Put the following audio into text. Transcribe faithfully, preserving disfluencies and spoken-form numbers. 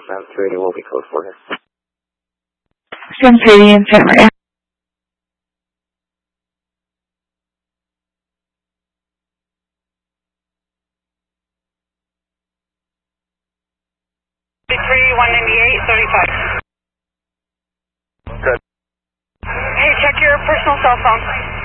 seven three eighty will be code for you. seven three eighty in Santa Maria. three one ninety-eight thirty-five. Good. Hey, check your personal cell phone.